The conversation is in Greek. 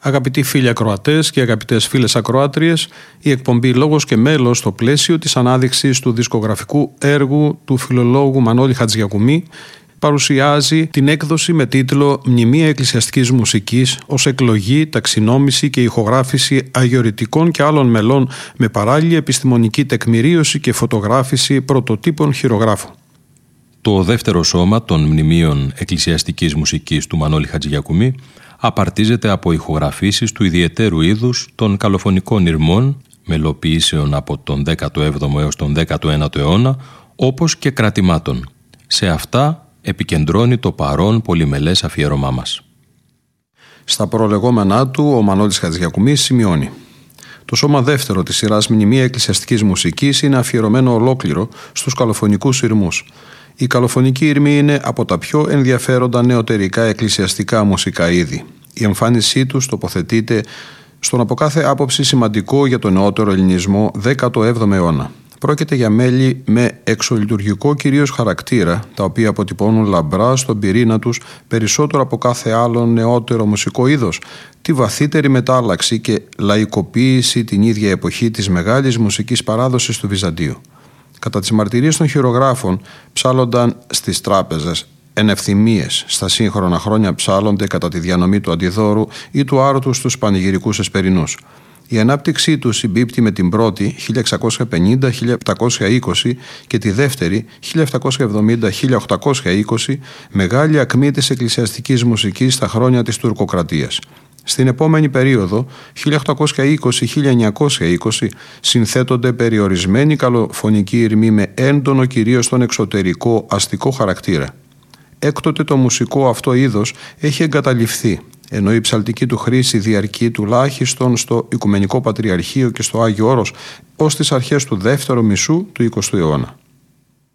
Αγαπητοί φίλοι ακροατές και αγαπητές φίλες ακροάτριες, η εκπομπή «Λόγος και μέλος» στο πλαίσιο της ανάδειξης του δισκογραφικού έργου του φιλολόγου Μανώλη Χατζηγιακουμί παρουσιάζει την έκδοση με τίτλο «Μνημεία εκκλησιαστικής μουσικής» ως εκλογή, ταξινόμηση και ηχογράφηση αγιορητικών και άλλων μελών με παράλληλη επιστημονική τεκμηρίωση και φωτογράφηση πρωτοτύπων χειρογράφων. Το δεύτερο σώμα των μνημείων εκκλησιαστικής μουσικής του Μανώλη Χατζηγιακουμί απαρτίζεται από ηχογραφήσεις του ιδιαιτέρου είδους των καλοφωνικών ηρμών, μελοποιήσεων από τον 17ο έως τον 19ο αιώνα, όπως και κρατημάτων. Σε αυτά επικεντρώνει το παρόν πολυμελές αφιέρωμά μας. Στα προλεγόμενά του, ο Μανώλης Χατζηγιακουμής σημειώνει: το σώμα δεύτερο της σειράς Μνημεία εκκλησιαστικής μουσικής είναι αφιερωμένο ολόκληρο στους καλοφωνικούς ηρμούς. Η καλοφωνική ηρμή είναι από τα πιο ενδιαφέροντα νεωτερικά εκκλησιαστικά μουσικά είδη. Η εμφάνισή τους τοποθετείται στον από κάθε άποψη σημαντικό για τον νεότερο ελληνισμό 17ο αιώνα. Πρόκειται για μέλη με εξολειτουργικό κυρίως χαρακτήρα, τα οποία αποτυπώνουν λαμπρά στον πυρήνα τους περισσότερο από κάθε άλλο νεότερο μουσικό είδος, τη βαθύτερη μετάλλαξη και λαϊκοποίηση την ίδια εποχή της μεγάλης μουσικής παράδοσης του Βυζαντίου. Κατά τις μαρτυρίες των χειρογράφων ψάλλονταν στις τράπεζες, εν ευθυμίες στα σύγχρονα χρόνια ψάλλονται κατά τη διανομή του αντιδώρου ή του άρτου στους πανηγυρικούς εσπερινούς. Η ανάπτυξή του συμπίπτει με την πρώτη 1650-1720 και τη δεύτερη 1770-1820, μεγάλη ακμή της εκκλησιαστικής μουσικής στα χρόνια της τουρκοκρατίας. Στην επόμενη περίοδο, 1820-1920, συνθέτονται περιορισμένοι καλοφωνικοί ηρμοί με έντονο κυρίως τον εξωτερικό αστικό χαρακτήρα. Έκτοτε το μουσικό αυτό είδος έχει εγκαταλειφθεί, ενώ η ψαλτική του χρήση διαρκεί τουλάχιστον στο Οικουμενικό Πατριαρχείο και στο Άγιο Όρος ως τις αρχές του δεύτερου μισού του 20ου αιώνα.